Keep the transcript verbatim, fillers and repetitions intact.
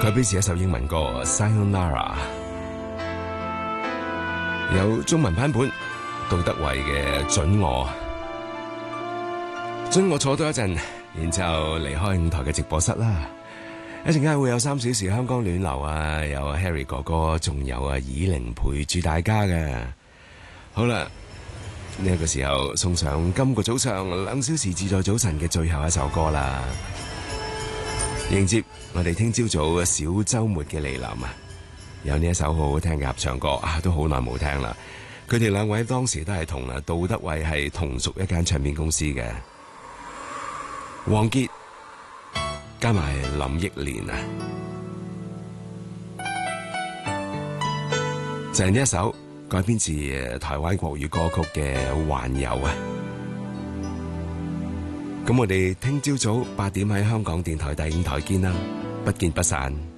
佢表示一首英文歌《Sayonara》，有中文版本杜德偉嘅《準我》，準我坐多一陣，然之後離開舞台嘅直播室啦。一陣間會有三小時香港暖流啊，有 Harry 哥哥，仲有啊以玲陪住大家嘅。好啦，呢、這個時候送上今個早上兩小時自在早晨嘅最後一首歌啦，迎接我哋聽朝早小週末嘅嚟臨啊！有呢一首好好聽嘅合唱歌啊，都好耐冇聽啦。佢哋兩位當時都係同啊杜德偉係同屬一間唱片公司嘅，王傑加埋林憶蓮啊，就係呢一首改編自台灣國語歌曲嘅《環遊》啊。咁我哋聽朝早八點喺香港電台第五台見啦，不見不散。